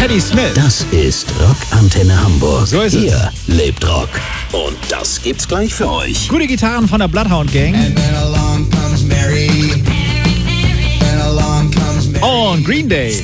Patti Smith. Das ist Rockantenne Hamburg. So ist es. Hier lebt Rock. Und das gibt's gleich für euch. Gute Gitarren von der Bloodhound Gang. And then along comes Mary. And along comes Mary. Und Green Day.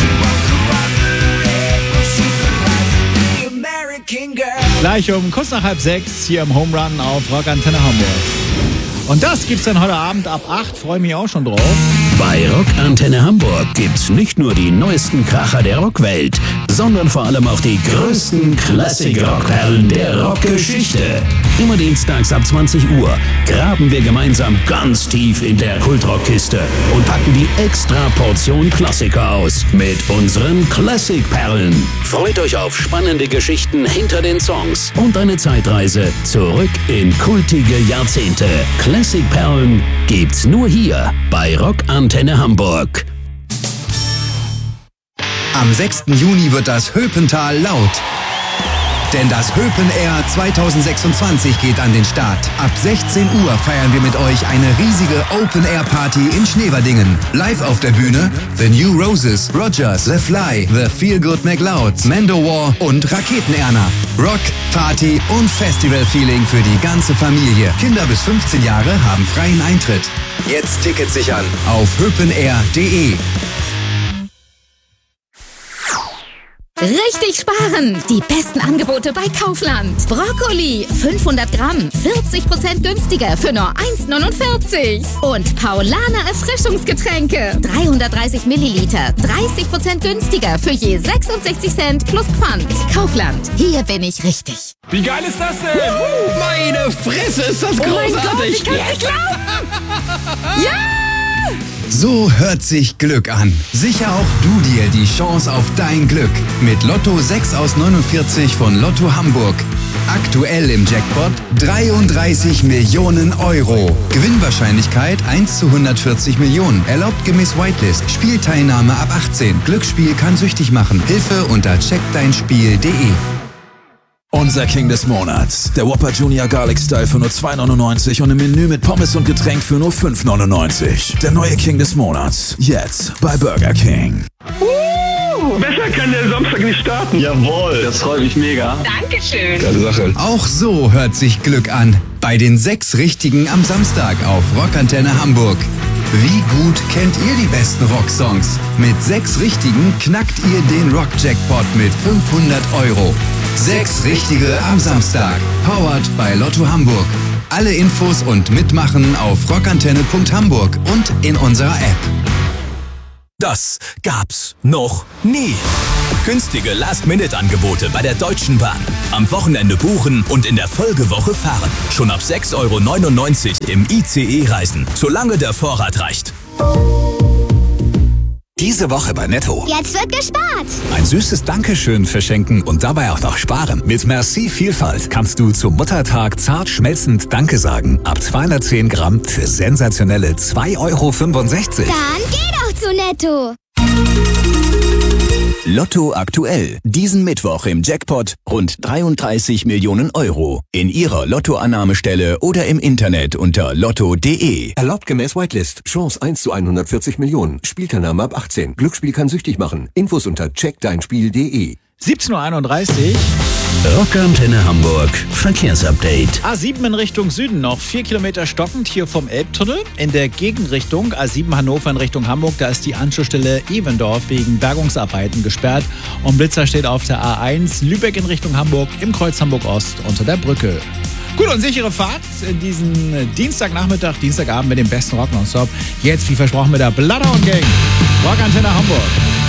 Gleich um kurz nach 5:30 hier im Home Run auf Rockantenne Hamburg. Und das gibt's dann heute Abend ab 8. Freue mich auch schon drauf. Bei Rockantenne Hamburg gibt's nicht nur die neuesten Kracher der Rockwelt, sondern vor allem auch die größten Classic-Rockperlen der Rockgeschichte. Immer dienstags ab 20 Uhr graben wir gemeinsam ganz tief in der Kultrockkiste und packen die extra Portion Klassiker aus mit unseren Classic-Perlen. Freut euch auf spannende Geschichten hinter den Songs und eine Zeitreise zurück in kultige Jahrzehnte. Classic-Perlen gibt's nur hier bei Rockantenne Hamburg. Am 6. Juni wird das Höpental laut. Denn das Höpen Air 2026 geht an den Start. Ab 16 Uhr feiern wir mit euch eine riesige Open-Air-Party in Schneewerdingen. Live auf der Bühne The New Roses, Rogers, The Fly, The Feel Good McLeods, Mandowar und Raketen-Erna. Rock, Party und Festival-Feeling für die ganze Familie. Kinder bis 15 Jahre haben freien Eintritt. Jetzt Tickets sichern auf höpenair.de. Richtig sparen! Die besten Angebote bei Kaufland. Brokkoli 500 Gramm, 40% günstiger für nur 1,49. Und Paulaner Erfrischungsgetränke 330 Milliliter, 30% günstiger für je 66 Cent plus Pfand. Kaufland, hier bin ich richtig. Wie geil ist das denn? Meine Fresse, ist das Oh mein Gott, ich kann's nicht glauben! Ja! So hört sich Glück an. Sicher auch du dir die Chance auf dein Glück. Mit Lotto 6 aus 49 von Lotto Hamburg. Aktuell im Jackpot 33 Millionen Euro. Gewinnwahrscheinlichkeit 1 zu 140 Millionen. Erlaubt gemäß Whitelist. Spielteilnahme ab 18. Glücksspiel kann süchtig machen. Hilfe unter checkdeinspiel.de. Unser King des Monats. Der Whopper Junior Garlic Style für nur 2,99 und im Menü mit Pommes und Getränk für nur 5,99. Der neue King des Monats. Jetzt bei Burger King. Besser kann der Samstag nicht starten. Jawohl, das freut mich mega. Dankeschön. Geile Sache. Auch so hört sich Glück an. Bei den 6 Richtigen am Samstag auf Rockantenne Hamburg. Wie gut kennt ihr die besten Rocksongs? Mit 6 Richtigen knackt ihr den Rock-Jackpot mit 500 Euro. 6 Richtige am Samstag. Powered bei Lotto Hamburg. Alle Infos und Mitmachen auf rockantenne.hamburg und in unserer App. Das gab's noch nie. Günstige Last-Minute-Angebote bei der Deutschen Bahn. Am Wochenende buchen und in der Folgewoche fahren. Schon ab 6,99 € im ICE reisen, solange der Vorrat reicht. Diese Woche bei Netto. Jetzt wird gespart. Ein süßes Dankeschön verschenken und dabei auch noch sparen. Mit Merci Vielfalt kannst du zum Muttertag zart schmelzend Danke sagen. Ab 210 Gramm für sensationelle 2,65 €. Dann geh doch zu Netto. Lotto aktuell. Diesen Mittwoch im Jackpot rund 33 Millionen Euro. In Ihrer Lottoannahmestelle oder im Internet unter lotto.de. Erlaubt gemäß Whitelist. Chance 1 zu 140 Millionen. Spielteilnahme ab 18. Glücksspiel kann süchtig machen. Infos unter checkdeinspiel.de. 17:31 Uhr. Rockantenne Hamburg Verkehrsupdate. A7 in Richtung Süden noch 4 Kilometer stockend hier vom Elbtunnel. In der Gegenrichtung A7 Hannover in Richtung Hamburg, da ist die Anschlussstelle Evendorf wegen Bergungsarbeiten gesperrt. Und Blitzer steht auf der A1 Lübeck in Richtung Hamburg im Kreuz Hamburg-Ost unter der Brücke. Gut und sichere Fahrt in diesen Dienstagnachmittag, Dienstagabend mit dem besten Rock nonstop. Jetzt, wie versprochen, mit der Bloodhound Gang. Rockantenne Hamburg.